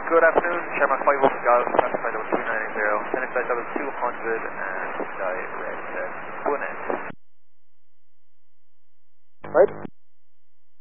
Good afternoon, Sherman 5 Golf, classified over 2980, NFS level 200 and direct 1 end.